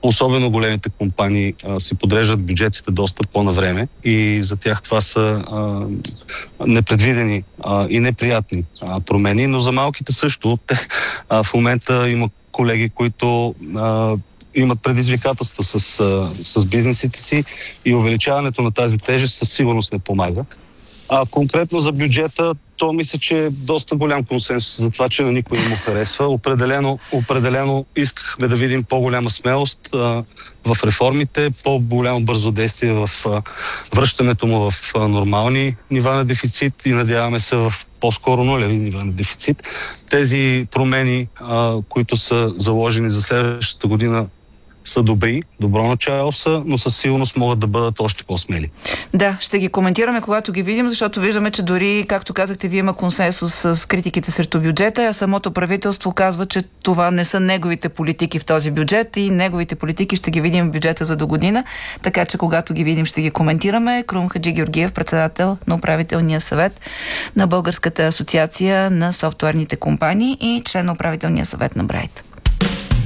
особено големите компании си подреждат бюджетите доста по-навреме и за тях това са непредвидени и неприятни промени, но за малките също. В момента има колеги, които имат предизвикателства с бизнесите си и увеличаването на тази тежест със сигурност не помага. Конкретно за бюджета, мисля, че е доста голям консенсус за това, че на никой не му харесва. Определено искахме да видим по-голяма смелост в реформите, по-голямо бързодействие в връщането му в нормални нива на дефицит и надяваме се в по-скоро нулеви нива на дефицит. Тези промени, които са заложени за следващата година, са добро начало са, но със сигурност могат да бъдат още по-смели. Да, ще ги коментираме, когато ги видим, защото виждаме, че дори, както казахте, вие има консенсус в критиките срещу бюджета, а самото правителство казва, че това не са неговите политики в този бюджет и неговите политики ще ги видим в бюджета за до година, така че когато ги видим, ще ги коментираме. Крум Хаджигеоргиев, председател на управителния съвет на Българската асоциация на софтуерните компании и член на управителния съвет на Брайт.